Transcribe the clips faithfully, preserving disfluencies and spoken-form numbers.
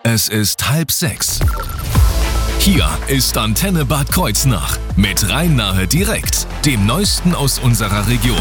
Es ist halb sechs. Hier ist Antenne Bad Kreuznach mit Rhein-Nahe direkt, dem Neuesten aus unserer Region.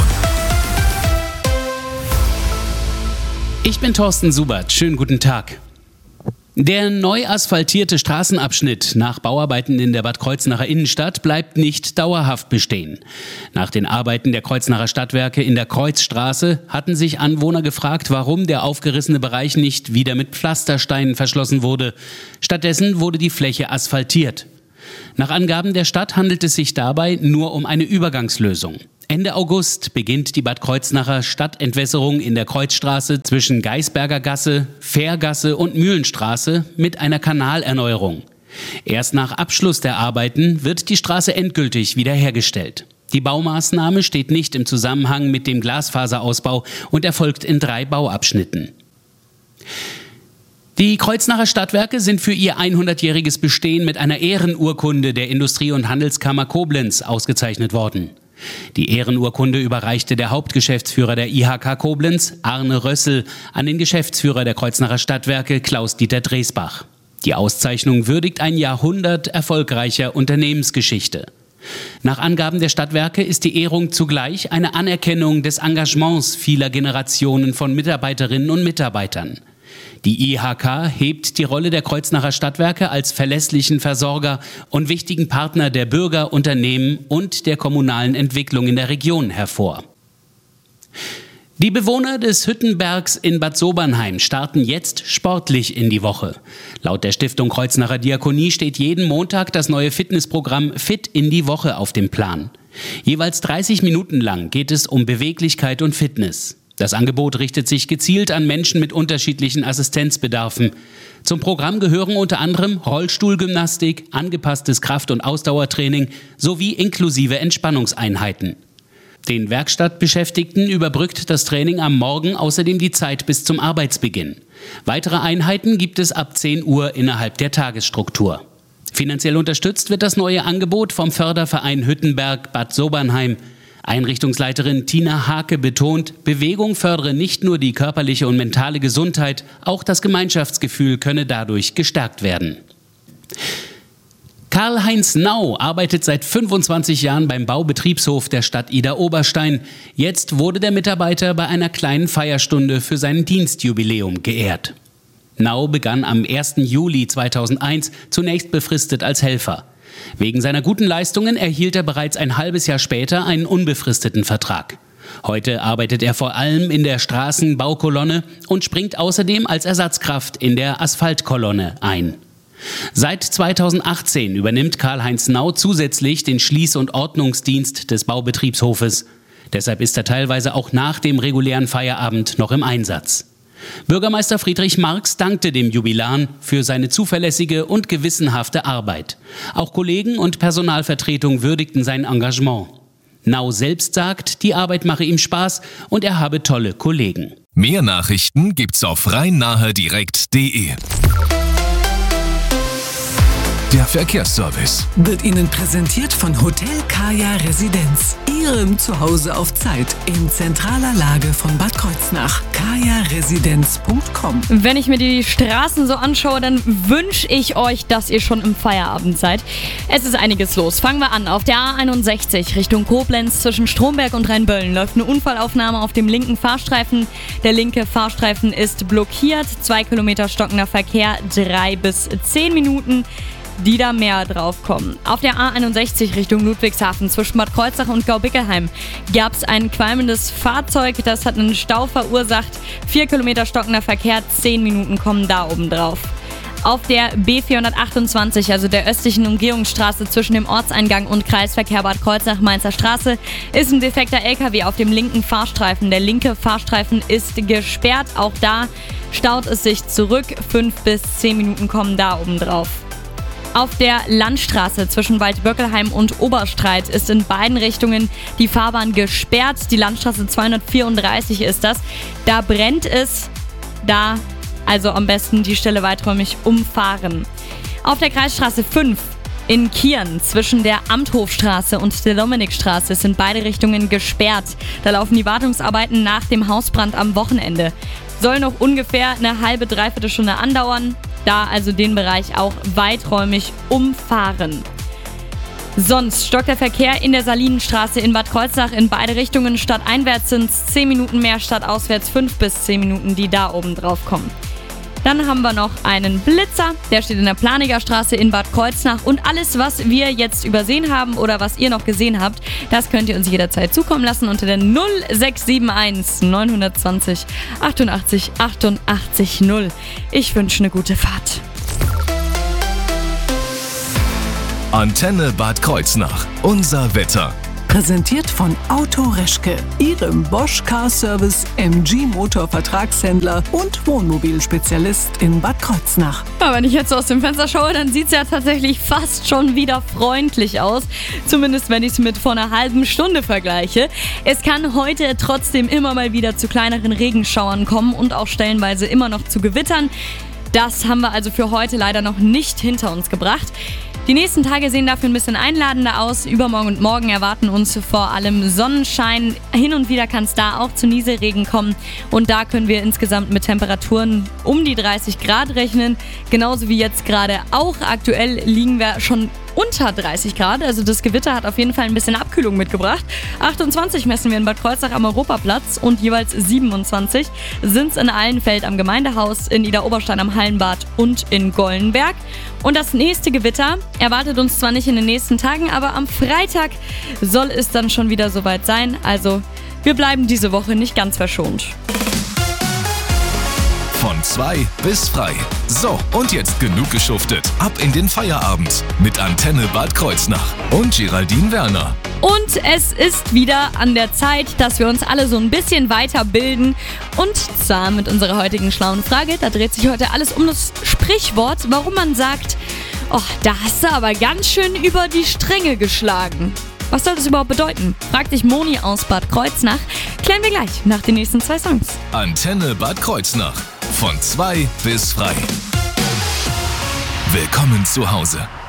Ich bin Thorsten Subert. Schönen guten Tag. Der neu asphaltierte Straßenabschnitt nach Bauarbeiten in der Bad Kreuznacher Innenstadt bleibt nicht dauerhaft bestehen. Nach den Arbeiten der Kreuznacher Stadtwerke in der Kreuzstraße hatten sich Anwohner gefragt, warum der aufgerissene Bereich nicht wieder mit Pflastersteinen verschlossen wurde. Stattdessen wurde die Fläche asphaltiert. Nach Angaben der Stadt handelt es sich dabei nur um eine Übergangslösung. Ende August beginnt die Bad Kreuznacher Stadtentwässerung in der Kreuzstraße zwischen Geisberger Gasse, Fährgasse und Mühlenstraße mit einer Kanalerneuerung. Erst nach Abschluss der Arbeiten wird die Straße endgültig wiederhergestellt. Die Baumaßnahme steht nicht im Zusammenhang mit dem Glasfaserausbau und erfolgt in drei Bauabschnitten. Die Kreuznacher Stadtwerke sind für ihr hundertjähriges Bestehen mit einer Ehrenurkunde der Industrie- und Handelskammer Koblenz ausgezeichnet worden. Die Ehrenurkunde überreichte der Hauptgeschäftsführer der I H K Koblenz, Arne Rössel, an den Geschäftsführer der Kreuznacher Stadtwerke, Klaus-Dieter Dresbach. Die Auszeichnung würdigt ein Jahrhundert erfolgreicher Unternehmensgeschichte. Nach Angaben der Stadtwerke ist die Ehrung zugleich eine Anerkennung des Engagements vieler Generationen von Mitarbeiterinnen und Mitarbeitern. Die I H K hebt die Rolle der Kreuznacher Stadtwerke als verlässlichen Versorger und wichtigen Partner der Bürger, Unternehmen und der kommunalen Entwicklung in der Region hervor. Die Bewohner des Hüttenbergs in Bad Sobernheim starten jetzt sportlich in die Woche. Laut der Stiftung Kreuznacher Diakonie steht jeden Montag das neue Fitnessprogramm Fit in die Woche auf dem Plan. Jeweils dreißig Minuten lang geht es um Beweglichkeit und Fitness. Das Angebot richtet sich gezielt an Menschen mit unterschiedlichen Assistenzbedarfen. Zum Programm gehören unter anderem Rollstuhlgymnastik, angepasstes Kraft- und Ausdauertraining sowie inklusive Entspannungseinheiten. Den Werkstattbeschäftigten überbrückt das Training am Morgen außerdem die Zeit bis zum Arbeitsbeginn. Weitere Einheiten gibt es ab zehn Uhr innerhalb der Tagesstruktur. Finanziell unterstützt wird das neue Angebot vom Förderverein Hüttenberg Bad Sobernheim. Einrichtungsleiterin Tina Hake betont, Bewegung fördere nicht nur die körperliche und mentale Gesundheit, auch das Gemeinschaftsgefühl könne dadurch gestärkt werden. Karl-Heinz Nau arbeitet seit fünfundzwanzig Jahren beim Baubetriebshof der Stadt Idar-Oberstein. Jetzt wurde der Mitarbeiter bei einer kleinen Feierstunde für sein Dienstjubiläum geehrt. Nau begann am ersten Juli zweitausendeins zunächst befristet als Helfer. Wegen seiner guten Leistungen erhielt er bereits ein halbes Jahr später einen unbefristeten Vertrag. Heute arbeitet er vor allem in der Straßenbaukolonne und springt außerdem als Ersatzkraft in der Asphaltkolonne ein. Seit zweitausendachtzehn übernimmt Karl-Heinz Nau zusätzlich den Schließ- und Ordnungsdienst des Baubetriebshofes. Deshalb ist er teilweise auch nach dem regulären Feierabend noch im Einsatz. Bürgermeister Friedrich Marx dankte dem Jubilar für seine zuverlässige und gewissenhafte Arbeit. Auch Kollegen und Personalvertretung würdigten sein Engagement. Nau selbst sagt, die Arbeit mache ihm Spaß und er habe tolle Kollegen. Mehr Nachrichten gibt's auf rhein-nahe direkt punkt de. Der Verkehrsservice wird Ihnen präsentiert von Hotel Kaya Residenz. Ihrem Zuhause auf Zeit in zentraler Lage von Bad Kreuznach. kaya residenz punkt com. Wenn ich mir die Straßen so anschaue, dann wünsche ich euch, dass ihr schon im Feierabend seid. Es ist einiges los. Fangen wir an. Auf der A einundsechzig Richtung Koblenz zwischen Stromberg und Rheinböllen läuft eine Unfallaufnahme auf dem linken Fahrstreifen. Der linke Fahrstreifen ist blockiert. Zwei Kilometer stockender Verkehr, drei bis zehn Minuten. Die da mehr drauf kommen. Auf der A einundsechzig Richtung Ludwigshafen zwischen Bad Kreuznach und Gaubickelheim gab es ein qualmendes Fahrzeug, das hat einen Stau verursacht. Vier Kilometer stockender Verkehr, zehn Minuten kommen da oben drauf. Auf der B vierhundertachtundzwanzig, also der östlichen Umgehungsstraße zwischen dem Ortseingang und Kreisverkehr Bad Kreuznach-Mainzer Straße, ist ein defekter L K W auf dem linken Fahrstreifen. Der linke Fahrstreifen ist gesperrt. Auch da staut es sich zurück. Fünf bis zehn Minuten kommen da oben drauf. Auf der Landstraße zwischen Waldböckelheim und Oberstreit ist in beiden Richtungen die Fahrbahn gesperrt. Die Landstraße zweihundertvierunddreißig ist das. Da brennt es. Da also am besten die Stelle weiträumig umfahren. Auf der Kreisstraße fünf in Kieren zwischen der Amthofstraße und der Dominikstraße sind beide Richtungen gesperrt. Da laufen die Wartungsarbeiten nach dem Hausbrand am Wochenende. Soll noch ungefähr eine halbe, dreiviertel Stunde andauern. da also den Bereich auch weiträumig umfahren. Sonst stockt der Verkehr in der Salinenstraße in Bad Kreuznach in beide Richtungen. Stadteinwärts sind es zehn Minuten mehr, stadtauswärts fünf bis zehn Minuten, die da oben drauf kommen. Dann haben wir noch einen Blitzer, der steht in der Planiger Straße in Bad Kreuznach. Und alles, was wir jetzt übersehen haben oder was ihr noch gesehen habt, das könnt ihr uns jederzeit zukommen lassen unter der null sechs sieben eins neun zwei null achtundachtzig achtundachtzig null. Ich wünsche eine gute Fahrt. Antenne Bad Kreuznach. Unser Wetter. Präsentiert von Auto Reschke, Ihrem Bosch Car Service M G Motor Vertragshändler und Wohnmobilspezialist in Bad Kreuznach. Ja, wenn ich jetzt so aus dem Fenster schaue, dann sieht es ja tatsächlich fast schon wieder freundlich aus. Zumindest wenn ich es mit vor einer halben Stunde vergleiche. Es kann heute trotzdem immer mal wieder zu kleineren Regenschauern kommen und auch stellenweise immer noch zu Gewittern. Das haben wir also für heute leider noch nicht hinter uns gebracht. Die nächsten Tage sehen dafür ein bisschen einladender aus. Übermorgen und morgen erwarten uns vor allem Sonnenschein. Hin und wieder kann es da auch zu Nieselregen kommen. Und da können wir insgesamt mit Temperaturen um die dreißig Grad rechnen. Genauso wie jetzt gerade auch. Aktuell liegen wir schon unter dreißig Grad. Also das Gewitter hat auf jeden Fall ein bisschen Abkühlung mitgebracht. achtundzwanzig messen wir in Bad Kreuznach am Europaplatz und jeweils siebenundzwanzig sind es in Allenfeld am Gemeindehaus, in Idar-Oberstein am Hallenbad und in Gollenberg. Und das nächste Gewitter erwartet uns zwar nicht in den nächsten Tagen, aber am Freitag soll es dann schon wieder soweit sein. Also wir bleiben diese Woche nicht ganz verschont. Von zwei bis frei. So, und jetzt genug geschuftet. Ab in den Feierabend mit Antenne Bad Kreuznach und Geraldine Werner. Und es ist wieder an der Zeit, dass wir uns alle so ein bisschen weiterbilden. Und zwar mit unserer heutigen schlauen Frage. Da dreht sich heute alles um das Sprichwort, warum man sagt, oh, da hast du aber ganz schön über die Stränge geschlagen. Was soll das überhaupt bedeuten? Fragt sich Moni aus Bad Kreuznach. Klären wir gleich nach den nächsten zwei Songs. Antenne Bad Kreuznach. Von zwei bis frei. Willkommen zu Hause.